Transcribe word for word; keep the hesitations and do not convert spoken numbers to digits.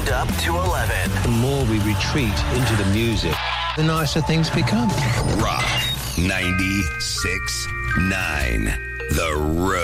Turned Up to eleven. The more we retreat into the music, the nicer things become. Rock ninety-six point nine. The Road.